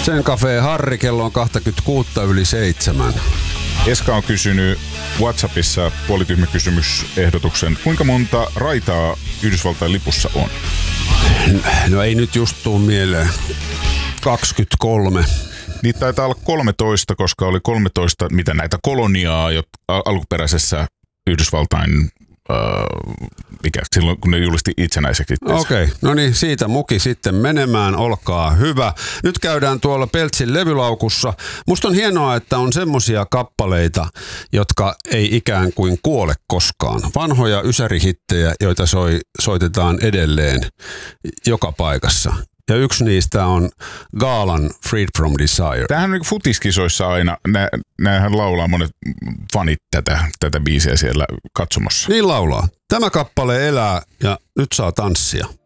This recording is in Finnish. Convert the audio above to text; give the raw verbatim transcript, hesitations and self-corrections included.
Sen Cafe Harri, kello on kaksikymmentäkuusi yli seitsemän. Eska on kysynyt WhatsAppissa puolityhmä kysymysehdotuksen. Kuinka monta raitaa Yhdysvaltain lipussa on? No ei nyt just tuu mieleen. kaksikymmentäkolme. Niitä taitaa olla kolmetoista, koska oli kolmetoista, mitä näitä koloniaa jo alkuperäisessä Yhdysvaltain, äh, mikä, silloin kun ne julisti itsenäiseksi. Okei, okay. No niin, siitä muki sitten menemään, olkaa hyvä. Nyt käydään tuolla Peltsin levylaukussa. Musta on hienoa, että on semmosia kappaleita, jotka ei ikään kuin kuole koskaan. Vanhoja ysärihittejä, joita soi, soitetaan edelleen joka paikassa. Ja yksi niistä on Gaalan Freed from Desire. Tämähän on niin futiskisoissa aina, nä, näähän laulaa monet fanit tätä, tätä biisiä siellä katsomossa. Niin laulaa. Tämä kappale elää ja nyt saa tanssia.